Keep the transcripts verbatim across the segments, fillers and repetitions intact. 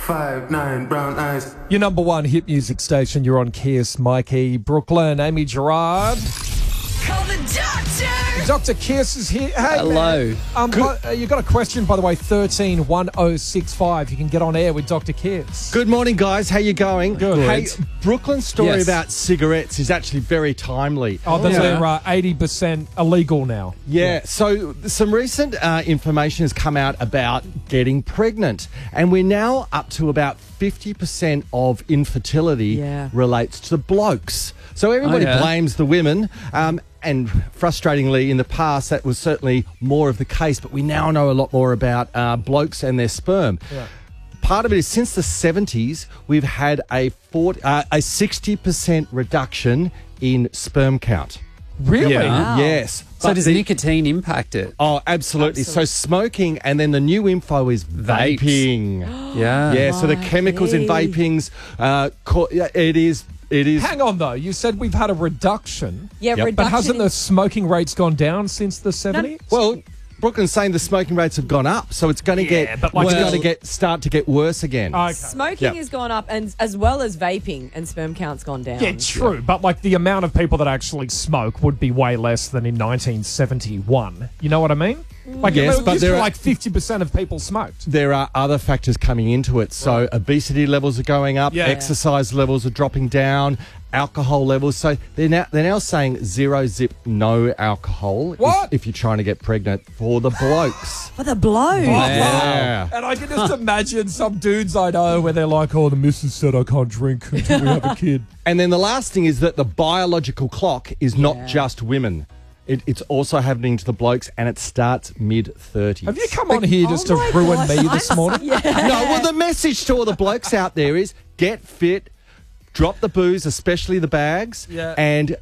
five, nine, brown eyes. Your number one hit music station, you're on Kiss, Mikey, Brooklyn, Amy Gerard. Call the doctor! Doctor Kiss is here. Hey, Hello. man. Um, but, uh, you got a question, by the way, thirteen one oh six five. You can get on air with Doctor Kiss. Good morning, guys. How you going? Good. Hey, Brooklyn's story Yes. about cigarettes is actually very timely. Oh, they're Yeah. uh, eighty percent illegal now. Yeah, so some recent uh, information has come out about getting pregnant, and we're now up to about fifty percent of infertility Yeah. relates to blokes. So everybody Oh, yeah. blames the women, um, and frustratingly, in the past, that was certainly more of the case, but we now know a lot more about uh, blokes and their sperm. Yeah. Part of it is since the seventies, we've had a forty, uh, a sixty percent reduction in sperm count. Really? Yeah. Wow. Yes. So But does the- nicotine impact it? Oh, absolutely. So smoking, and then the new info is Vapes. vaping. Yeah. yeah, so the chemicals in Mikey. vapings, uh, co- yeah, it is, it is. Hang on, though. You said we've had a reduction. Yeah, Yep. reduction. But hasn't in- the smoking rates gone down since the seventies? Well, Brooklyn's saying the smoking rates have gone up, so it's going to Yeah, get, but like- it's Well- going to get start to get worse again. Okay. Smoking Yep. has gone up, and as well as vaping, and sperm count's gone down. Yeah, true. But like the amount of people that actually smoke would be way less than in nineteen seventy-one. You know what I mean? Like, Yes, it but used there to are- like fifty percent of people smoked. There are other factors coming into it. So obesity levels are going up, Yeah. exercise levels are dropping down, alcohol levels. So they're now they're now saying zero zip no alcohol if- What? If, you're trying to get pregnant for the blokes. For the blow. Yeah. And I can just imagine some dudes I know where they're like, oh, the missus said I can't drink until we have a kid. And then the last thing is that the biological clock is Yeah. not just women. It, it's also happening to the blokes, and it starts mid thirties. Have you come on here just Oh to my ruin gosh, me this I'm- morning? Yeah. No, well, the message to all the blokes out there is get fit, drop the booze, especially the bags, Yeah. and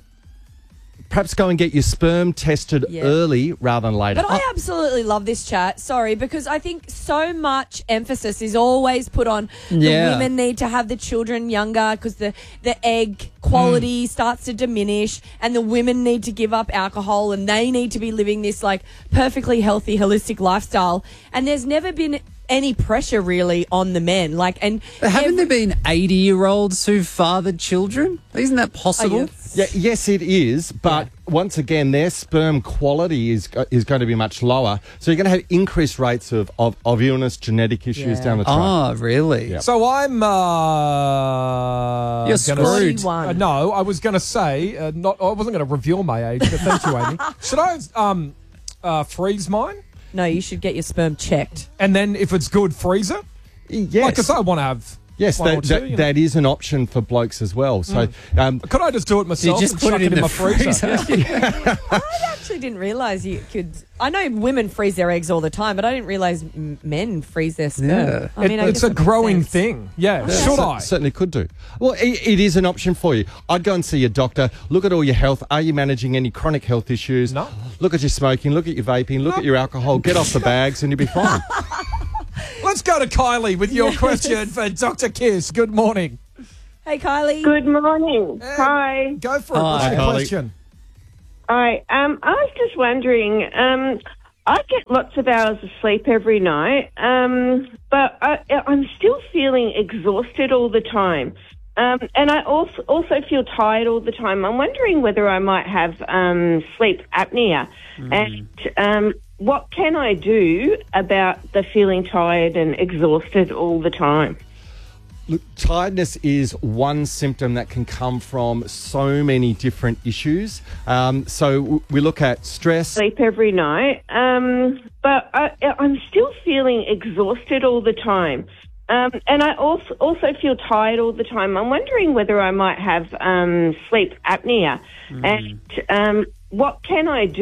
perhaps go and get your sperm tested Yeah. early rather than later. But I absolutely love this chat. Sorry, because I think so much emphasis is always put on Yeah. the women need to have the children younger because the, the egg quality Mm. starts to diminish, and the women need to give up alcohol, and they need to be living this like perfectly healthy, holistic lifestyle. And there's never been any pressure really on the men. Like, and But haven't every- there been eighty-year-olds who've fathered children? Isn't that possible? Oh, yeah. Yeah, yes, it is, but once again, their sperm quality is is going to be much lower. So you're going to have increased rates of, of, of illness, genetic issues Yeah. down the track. Oh, really? Yeah. So I'm. Uh, You're gonna- screwed. forty-one. Uh, no, I was going to say, uh, not. I wasn't going to reveal my age, but thank you, Amy. Should I um, uh, freeze mine? No, you should get your sperm checked. And then if it's good, freeze it? Yes. Like, because I want to have. Yes, one or that, two, that, you know. that is an option for blokes as well. So, um, Could I just do it myself? just and put chuck it in in, the my freezer? freezer. I actually didn't realise you could. I know women freeze their eggs all the time, but I didn't realise m- men freeze their sperm. Yeah. I mean, I It- guess it's a it makes growing sense. thing. Yeah. Yeah, Should cer- I? Certainly could do. Well, it, it is an option for you. I'd go and see your doctor. Look at all your health. Are you managing any chronic health issues? No. Look at your smoking. Look at your vaping. Look at your alcohol. Get off the bags and you'll be fine. Let's go to Kylie with your question for Doctor Kiss. Good morning. Hey, Kylie. Good morning. Hi. Go for it. Hi, What's your Kylie. question? Hi. Um, I was just wondering. Um, I get lots of hours of sleep every night, um, but I, I'm still feeling exhausted all the time, um, and I also also feel tired all the time. I'm wondering whether I might have um, sleep apnea, and um, what can I do about the feeling tired and exhausted all the time? Look, tiredness is one symptom that can come from so many different issues. Um, so w- we look at stress. Sleep every night, um, but I, I'm still feeling exhausted all the time, um, and I also also feel tired all the time. I'm wondering whether I might have um, sleep apnea, and um, what can I do?